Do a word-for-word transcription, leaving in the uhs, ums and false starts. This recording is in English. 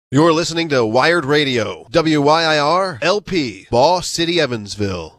You're listening to Wired Radio, W Y I R L P, Ball City, Evansville.